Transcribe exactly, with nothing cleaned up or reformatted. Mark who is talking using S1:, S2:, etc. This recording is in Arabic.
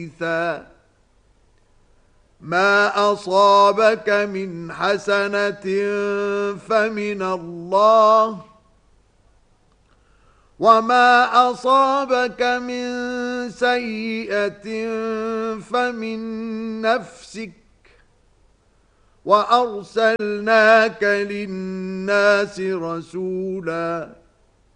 S1: حديثا ما أصابك من حسنة فمن الله وما أصابك من سيئة فمن نفسك وأرسلناك للناس رسولا